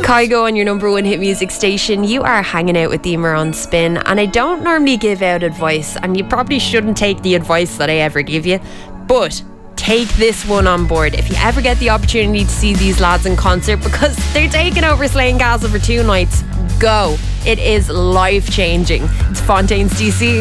Kygo on your number one hit music station. You are hanging out with Emer on Spin, and I don't normally give out advice, and you probably shouldn't take the advice that I ever give you, but take this one on board if you ever get the opportunity to see these lads in concert, because they're taking over Slane Castle for 2 nights. Go. It is life changing. It's Fontaine's DC.